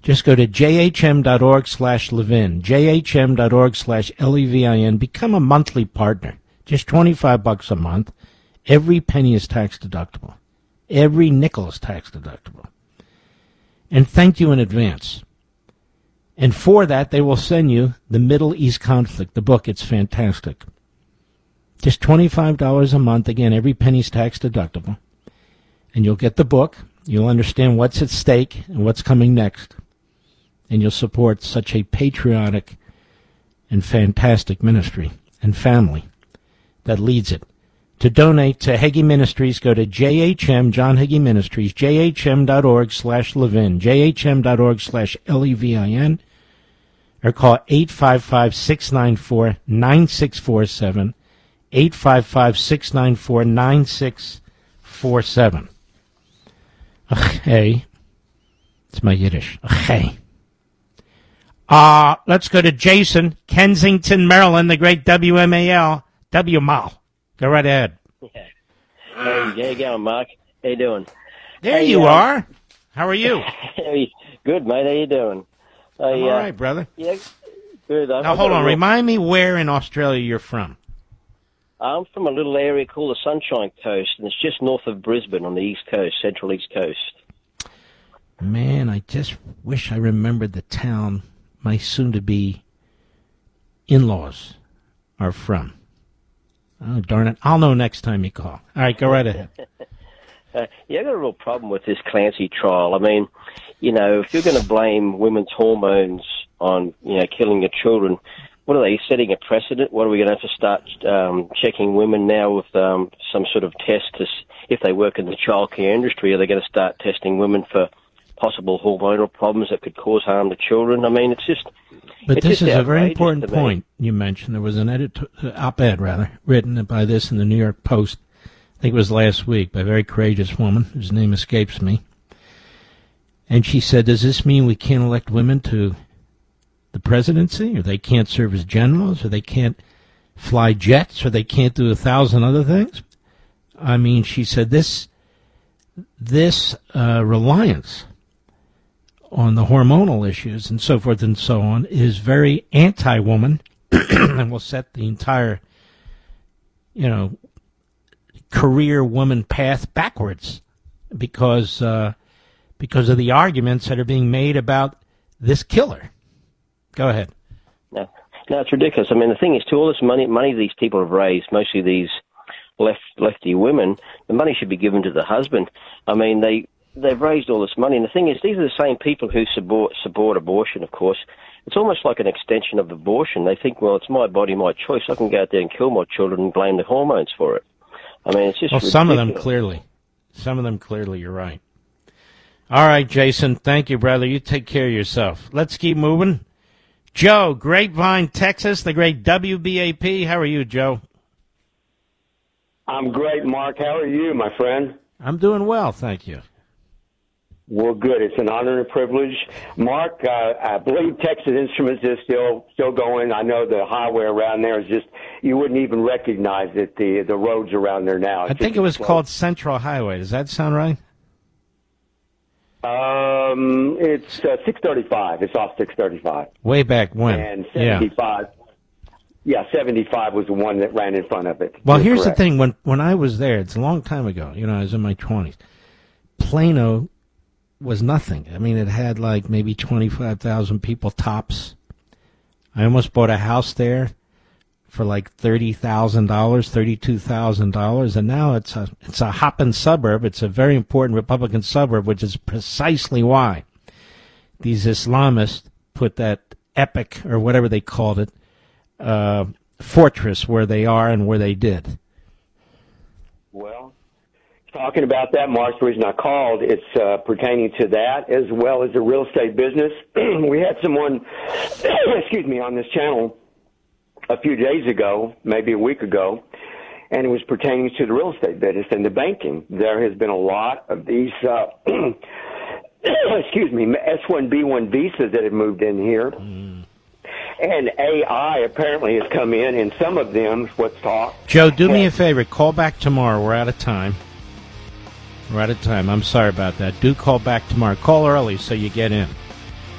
Just go to jhm.org/Levin, jhm.org/Levin. Become a monthly partner. Just $25 a month. Every penny is tax deductible. Every nickel is tax deductible. And thank you in advance. And for that, they will send you The Middle East Conflict, the book. It's fantastic. Just $25 a month. Again, every penny's tax deductible. And you'll get the book. You'll understand what's at stake and what's coming next. And you'll support such a patriotic and fantastic ministry and family that leads it. To donate to Hagee Ministries, go to JHM, John Hagee Ministries, jhm.org/Levin, jhm.org/Levin, or call 855-694-9647, 855-694-9647. Okay. It's my Yiddish. Okay. Let's go to Jason, Kensington, Maryland, the great WMAL. WMAL. Go right ahead. Yeah. Hey, how you going, Mark? How you doing? There you are. How are you? Good, mate. How you doing? I'm all right, brother. Yeah, good. Now, hold on. Remind me where in Australia you're from. I'm from a little area called the Sunshine Coast, and it's just north of Brisbane on the east coast, central east coast. Man, I just wish I remembered the town my soon-to-be in-laws are from. Oh, darn it. I'll know next time you call. All right, go right ahead. Yeah, I got a real problem with this Clancy trial. I mean, you know, if you're going to blame women's hormones on, you know, killing your children, what are they, setting a precedent? What are we going to have to start checking women now with some sort of test to, if they work in the childcare industry? Are they going to start testing women for possible hormonal problems that could cause harm to children? I mean, it's just... But this is a very important point you mentioned. There was an op-ed, written by this in the New York Post, I think it was last week, by a very courageous woman whose name escapes me. And she said, does this mean we can't elect women to the presidency, or they can't serve as generals, or they can't fly jets, or they can't do 1,000 other things? I mean, she said this reliance on the hormonal issues and so forth and so on is very anti-woman and will set the entire, you know, career woman path backwards because of the arguments that are being made about this killer. Go ahead. No, it's ridiculous. I mean, the thing is, to all this money these people have raised, mostly these lefty women, the money should be given to the husband. I mean, they've raised all this money, and the thing is, these are the same people who support abortion, of course. It's almost like an extension of abortion. They think, well, it's my body, my choice. I can go out there and kill my children and blame the hormones for it. I mean, it's just ridiculous. Some of them clearly, you're right. All right, Jason, thank you, brother. You take care of yourself. Let's keep moving. Joe, Grapevine, Texas, the great WBAP. How are you, Joe? I'm great, Mark. How are you, my friend? I'm doing well, thank you. Well, good. It's an honor and a privilege. Mark, I believe Texas Instruments is still going. I know the highway around there is just, you wouldn't even recognize it, the roads around there now. I think it was called Central Highway. Does that sound right? It's 635. It's off 635. Way back when. And 75. Yeah, 75 was the one that ran in front of it. Well, here's the thing. When I was there, it's a long time ago. You know, I was in my 20s. Plano was nothing. I mean, it had like maybe 25,000 people tops. I almost bought a house there for like $30,000, $32,000, and now it's a hopping suburb. It's a very important Republican suburb, which is precisely why these Islamists put that epic, or whatever they called it, fortress where they are and where they did. Well, talking about that, Mark, the reason I called, it's pertaining to that as well as the real estate business. We had someone, excuse me, on this channel a few days ago, maybe a week ago, and it was pertaining to the real estate business and the banking. There has been a lot of these, excuse me, S1B1 visas that have moved in here. And AI apparently has come in, and some of them, what's talk. Joe, do me a favor. Call back tomorrow. We're out of time. I'm sorry about that. Do call back tomorrow. Call early so you get in.